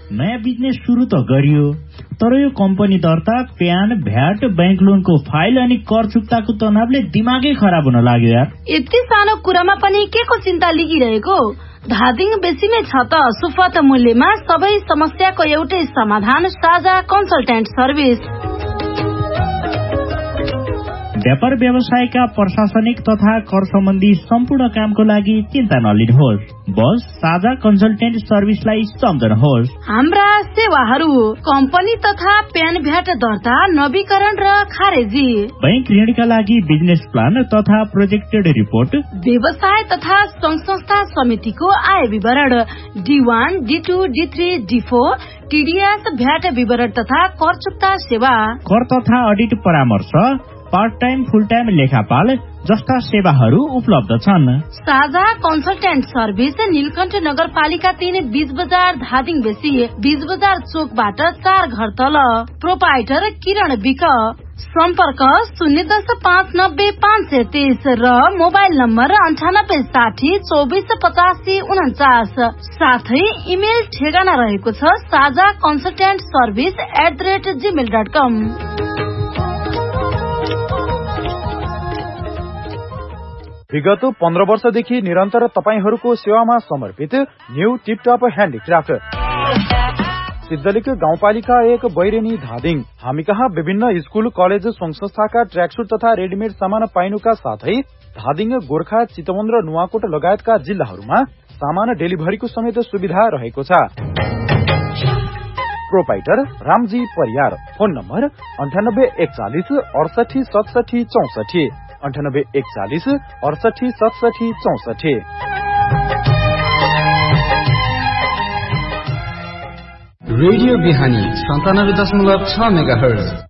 नयाँ बिजनेस सुरु त गरियो, तर यो कम्पनी दर्ता, प्यान, भ्याट, बैंक लोनको फाइल अनि कर चुक्ताको तनावले दिमागै खराब हुन लाग्यो यार। यति सानो कुरामा पनि के को चिन्ता लिगिरहेको? धादिङ बेसीमै छ त सुपथ मूल्यमा सबै समस्याको एउटै समाधान, साझा कन्सल्टेन्ट सर्भिस। व्यापार व्यवसायका प्रशासनिक तथा कर सम्बन्धी सम्पूर्ण कामको लागि चिन्ता नलिनुहोस्, बस साझा कन्सल्टेन्ट सर्भिसलाई सम्झनुहोस्। हाम्रा सेवाहरू कम्पनी तथा प्यान भ्याट दर्ता, नवीकरण र खारेजी, बैंक ऋणका लागि बिजनेस प्लान तथा प्रोजेक्टेड रिपोर्ट, व्यवसाय तथा संघ संस्था समितिको आय विवरण, D1, D2, D3, D4, TDS, VAT विवरण तथा कर चुक्ता सेवा, कर तथा अडिट परामर्श, पार्ट टाइम फुल टाइम लेखापाल जस्ता सेवाहरू उपलब्ध छन्। साझा कन्सल्टेन्ट सर्भिस नीलकण्ठ नगरपालिका 3, बीज बजार धादिङ बेसी, बीज बजार चोकबाट 4 घर तल। प्रोपाइटर किरण विक, सम्पर्क 010590530 र मोबाइल नम्बर 9860248549। साथै इमेल ठेगाना रहेको छ साझा कन्सल्टेन्ट सर्भिस @gmail.com। विगत 15 वर्षदेखि निरन्तर तपाईहरूको सेवामा समर्पित न्यू टिपटप ह्यान्डिक्राफ्ट सिद्धलिक गाउँपालिका 1 बैरेनी धादिङ। हामी कहाँ विभिन्न स्कूल, कलेज, संघ संस्थाका ट्र्याकसुट तथा रेडिमेड सामान पाइनुका साथै धादिङ, गोर्खा, चितवन र नुवाकोट लगायतका जिल्लाहरूमा सामान डेलिभरीको समेत सुविधा रहेको छ। Proprietor Ramji Pariyar. Phone number 9841 68 67 64, 9841 68 67 64। Radio बिहानी 97.6 मेगाहर्ज